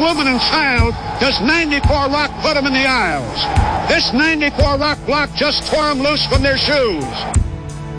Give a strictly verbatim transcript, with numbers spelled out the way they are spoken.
woman, and child does ninety-four Rock put them in the aisles. This ninety-four Rock block just tore them loose from their shoes.